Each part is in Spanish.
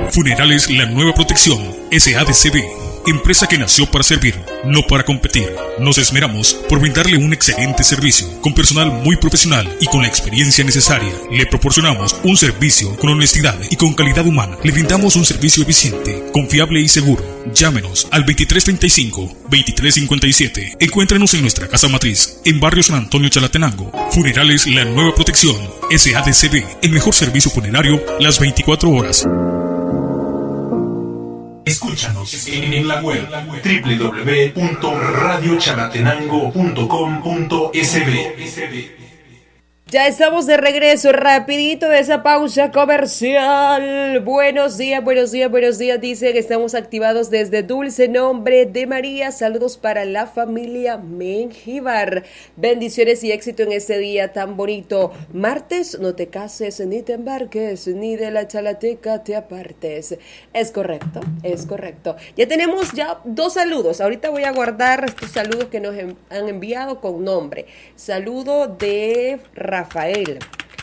Funerales La Nueva Protección, SADCB, empresa que nació para servir, no para competir. Nos esmeramos por brindarle un excelente servicio, con personal muy profesional y con la experiencia necesaria. Le proporcionamos un servicio con honestidad y con calidad humana. Le brindamos un servicio eficiente, confiable y seguro. Llámenos al 2335-2357. Encuéntrenos en nuestra casa matriz, en Barrio San Antonio, Chalatenango. Funerales La Nueva Protección, SADCB, el mejor servicio funerario las 24 horas. Escúchanos en la web www.radiochalatenango.com.sb. Ya estamos de regreso, rapidito de esa pausa comercial. Buenos días, dicen, estamos activados desde Dulce Nombre de María. Saludos para la familia Mengíbar. Bendiciones y éxito en este día tan bonito. Martes, no te cases ni te embarques, ni de la chalateca te apartes. Es correcto. Ya tenemos 2 saludos. Ahorita voy a guardar estos saludos que nos han enviado con nombre. Saludo de Rafael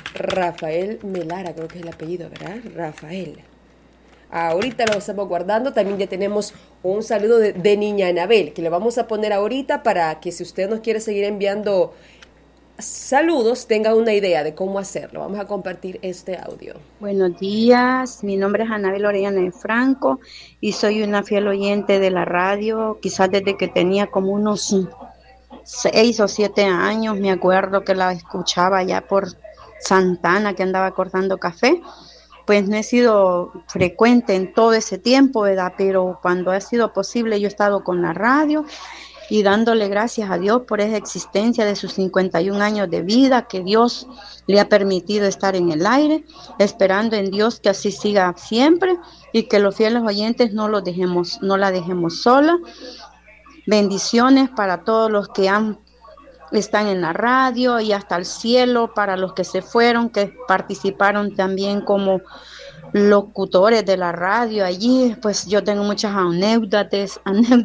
Melara, creo que es el apellido, ¿verdad? Rafael. Ahorita lo estamos guardando. También ya tenemos un saludo de Niña Anabel, que le vamos a poner ahorita para que si usted nos quiere seguir enviando saludos, tenga una idea de cómo hacerlo. Vamos a compartir este audio. Buenos días, mi nombre es Anabel Orellana de Franco y soy una fiel oyente de la radio, quizás desde que tenía como unos 6 o 7 años, me acuerdo que la escuchaba ya por Santana, que andaba cortando café. Pues no he sido frecuente en todo ese tiempo, ¿verdad? Pero cuando ha sido posible yo he estado con la radio y dándole gracias a Dios por esa existencia de sus 51 años de vida, que Dios le ha permitido estar en el aire, esperando en Dios que así siga siempre y que los fieles oyentes no la dejemos sola. Bendiciones para todos los que están en la radio y hasta el cielo, para los que se fueron, que participaron también como locutores de la radio allí. Pues yo tengo muchas anécdotas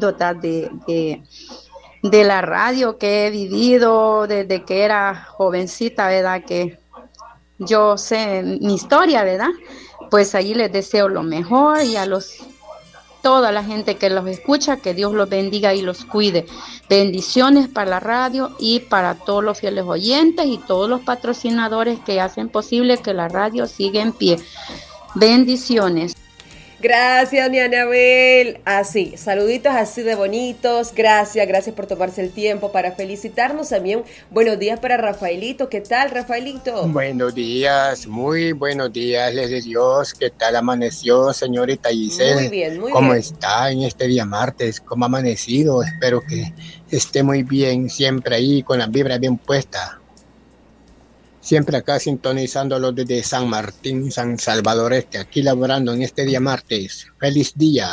de la radio que he vivido desde que era jovencita, ¿verdad? Que yo sé mi historia, ¿verdad? Pues allí les deseo lo mejor y toda la gente que los escucha, que Dios los bendiga y los cuide. Bendiciones para la radio y para todos los fieles oyentes y todos los patrocinadores que hacen posible que la radio siga en pie. Bendiciones. Gracias, mi Anabel. Así, saluditos así de bonitos. Gracias por tomarse el tiempo para felicitarnos también. Buenos días para Rafaelito. ¿Qué tal, Rafaelito? Buenos días, muy buenos días, les de Dios. ¿Qué tal amaneció, señorita Giselle? Muy bien. ¿Cómo está en este día martes? ¿Cómo ha amanecido? Espero que esté muy bien, siempre ahí con las vibras bien puestas. Siempre acá sintonizándolo desde San Martín, San Salvador Este, aquí laborando en este día martes. ¡Feliz día!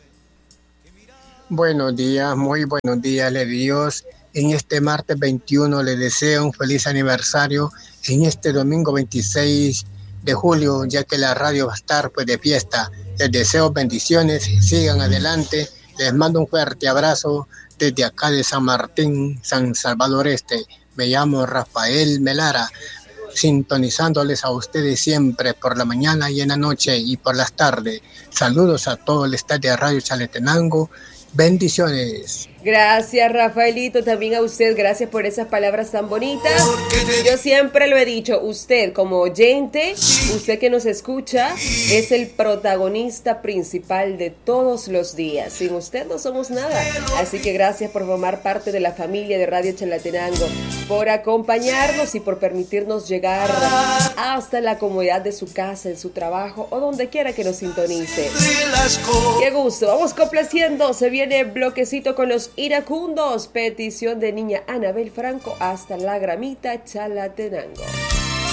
Buenos días, muy buenos días, le Dios. En este martes 21 le deseo un feliz aniversario. En este domingo 26 de julio, ya que la radio va a estar pues de fiesta. Les deseo bendiciones, sigan adelante. Les mando un fuerte abrazo desde acá de San Martín, San Salvador Este. Me llamo Rafael Melara, sintonizándoles a ustedes siempre por la mañana y en la noche y por las tardes. Saludos a todo el staff de Radio Chalatenango. Bendiciones. Gracias, Rafaelito, también a usted, gracias por esas palabras tan bonitas. Yo siempre lo he dicho, usted como oyente, usted que nos escucha, es el protagonista principal de todos los días. Sin usted no somos nada. Así que gracias por formar parte de la familia de Radio Chalatenango, por acompañarnos y por permitirnos llegar hasta la comodidad de su casa, en su trabajo o donde quiera que nos sintonice. Qué gusto, vamos complaciendo, se viene bloquecito con los iracundos, petición de niña Anabel Franco, hasta la gramita Chalatenango.